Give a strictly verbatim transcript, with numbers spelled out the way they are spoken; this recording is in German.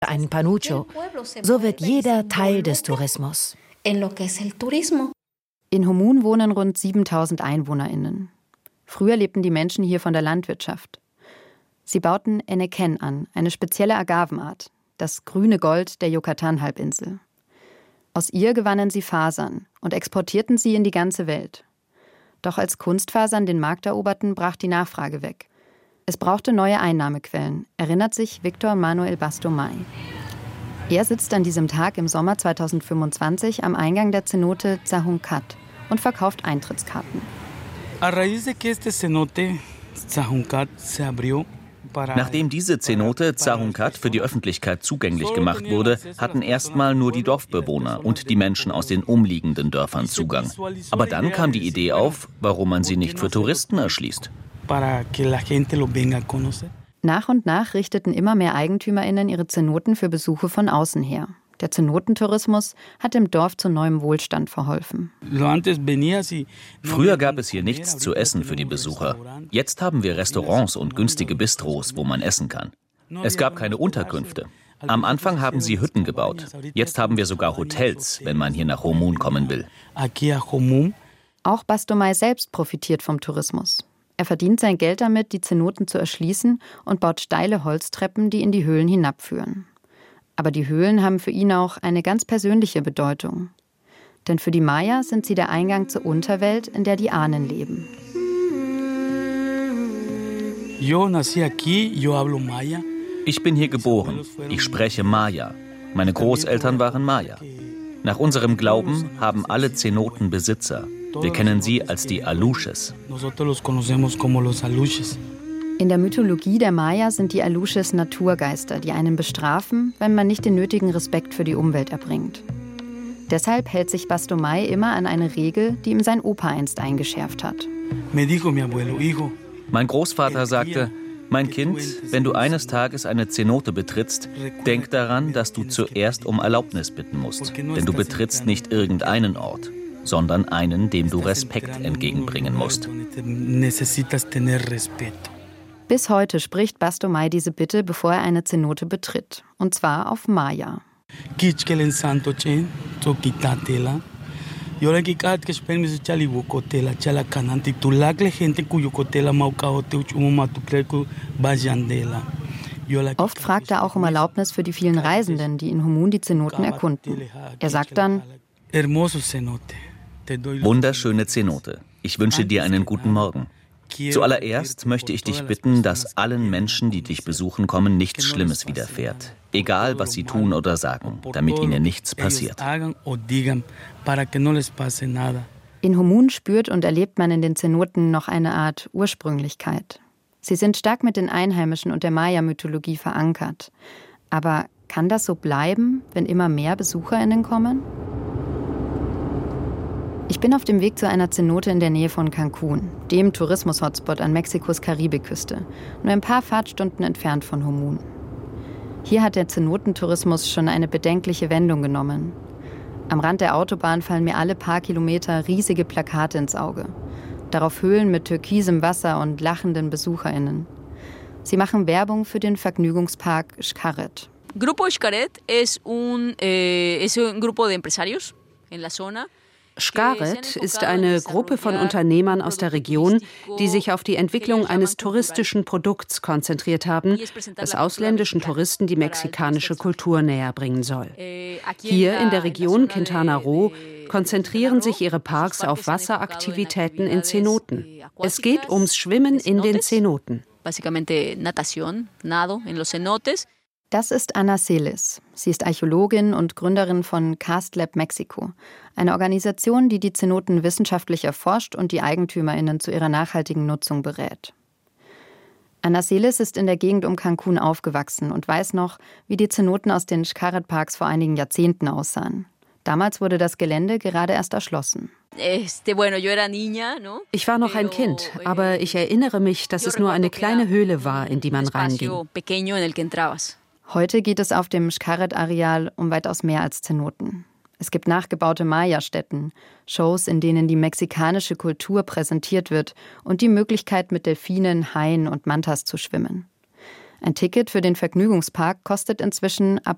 Ein Panucho. So wird jeder Teil des Tourismus. In Homun wohnen rund siebentausend EinwohnerInnen. Früher lebten die Menschen hier von der Landwirtschaft. Sie bauten Enequén an, eine spezielle Agavenart, das grüne Gold der Yucatan-Halbinsel. Aus ihr gewannen sie Fasern und exportierten sie in die ganze Welt. Doch als Kunstfasern den Markt eroberten, brach die Nachfrage weg. Es brauchte neue Einnahmequellen, erinnert sich Víctor Manuel Bastomay. Er sitzt an diesem Tag im Sommer zweitausendfünfundzwanzig am Eingang der Cenote Zahuncat und verkauft Eintrittskarten. Nachdem diese Cenote Zahuncat für die Öffentlichkeit zugänglich gemacht wurde, hatten erstmal nur die Dorfbewohner und die Menschen aus den umliegenden Dörfern Zugang. Aber dann kam die Idee auf, warum man sie nicht für Touristen erschließt. Nach und nach richteten immer mehr EigentümerInnen ihre Zenoten für Besuche von außen her. Der Zenotentourismus hat dem Dorf zu neuem Wohlstand verholfen. Früher gab es hier nichts zu essen für die Besucher. Jetzt haben wir Restaurants und günstige Bistros, wo man essen kann. Es gab keine Unterkünfte. Am Anfang haben sie Hütten gebaut. Jetzt haben wir sogar Hotels, wenn man hier nach Homun kommen will. Auch Bastomay selbst profitiert vom Tourismus. Er verdient sein Geld damit, die Zenoten zu erschließen und baut steile Holztreppen, die in die Höhlen hinabführen. Aber die Höhlen haben für ihn auch eine ganz persönliche Bedeutung. Denn für die Maya sind sie der Eingang zur Unterwelt, in der die Ahnen leben. Ich bin hier geboren. Ich spreche Maya. Meine Großeltern waren Maya. Nach unserem Glauben haben alle Zenoten Besitzer. Wir kennen sie als die Aluches. In der Mythologie der Maya sind die Aluches Naturgeister, die einen bestrafen, wenn man nicht den nötigen Respekt für die Umwelt erbringt. Deshalb hält sich Bastomay immer an eine Regel, die ihm sein Opa einst eingeschärft hat. Mein Großvater sagte: Mein Kind, wenn du eines Tages eine Zenote betrittst, denk daran, dass du zuerst um Erlaubnis bitten musst. Denn du betrittst nicht irgendeinen Ort, sondern einen, dem du Respekt entgegenbringen musst. Bis heute spricht Bastomay diese Bitte, bevor er eine Zenote betritt. Und zwar auf Maya. Oft fragt er auch um Erlaubnis für die vielen Reisenden, die in Homun die Zenoten erkunden. Er sagt dann: Wunderschöne Zenote, ich wünsche dir einen guten Morgen. Zuallererst möchte ich dich bitten, dass allen Menschen, die dich besuchen kommen, nichts Schlimmes widerfährt. Egal, was sie tun oder sagen, damit ihnen nichts passiert. In Homun spürt und erlebt man in den Zenoten noch eine Art Ursprünglichkeit. Sie sind stark mit den Einheimischen und der Maya-Mythologie verankert. Aber kann das so bleiben, wenn immer mehr BesucherInnen kommen? Ich bin auf dem Weg zu einer Zenote in der Nähe von Cancún, dem Tourismus-Hotspot an Mexikos Karibikküste, nur ein paar Fahrtstunden entfernt von Homun. Hier hat der Zenotentourismus schon eine bedenkliche Wendung genommen. Am Rand der Autobahn fallen mir alle paar Kilometer riesige Plakate ins Auge. Darauf Höhlen mit türkisem Wasser und lachenden BesucherInnen. Sie machen Werbung für den Vergnügungspark Xcaret. Grupo Xcaret es un, eh, es un grupo de empresarios en la zona. Xcaret ist eine Gruppe von Unternehmern aus der Region, die sich auf die Entwicklung eines touristischen Produkts konzentriert haben, das ausländischen Touristen die mexikanische Kultur näher bringen soll. Hier in der Region Quintana Roo konzentrieren sich ihre Parks auf Wasseraktivitäten in Zenoten. Es geht ums Schwimmen in den Zenoten. Das ist Ana Celis. Sie ist Archäologin und Gründerin von CastLab Mexiko, eine Organisation, die die Zenoten wissenschaftlich erforscht und die EigentümerInnen zu ihrer nachhaltigen Nutzung berät. Ana Celis ist in der Gegend um Cancún aufgewachsen und weiß noch, wie die Zenoten aus den Xcaret-Parks vor einigen Jahrzehnten aussahen. Damals wurde das Gelände gerade erst erschlossen. Ich war noch ein Kind, aber ich erinnere mich, dass es nur eine kleine Höhle war, in die man reinging. Heute geht es auf dem Xcaret-Areal um weitaus mehr als Zenoten. Es gibt nachgebaute Maya-Stätten, Shows, in denen die mexikanische Kultur präsentiert wird und die Möglichkeit, mit Delfinen, Haien und Mantas zu schwimmen. Ein Ticket für den Vergnügungspark kostet inzwischen ab